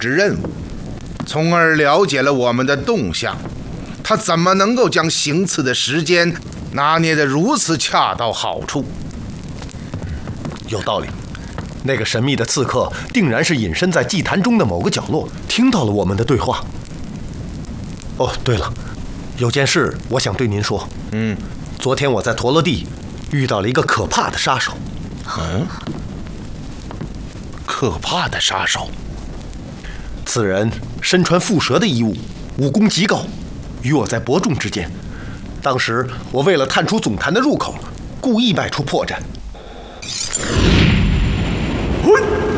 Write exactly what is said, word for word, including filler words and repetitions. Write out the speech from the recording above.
置任务，从而了解了我们的动向。他怎么能够将行刺的时间拿捏得如此恰到好处？ 有道理，那个神秘的刺客定然是隐身在祭坛中的某个角落，听到了我们的对话。哦，对了，有件事我想对您说。 嗯， 昨天我在陀罗地遇到了一个可怕的杀手。 嗯，可怕的杀手。 此人身穿蝮蛇的衣物，武功极高，与我在伯仲之间。当时我为了探出总坛的入口，故意迈出破绽。嘿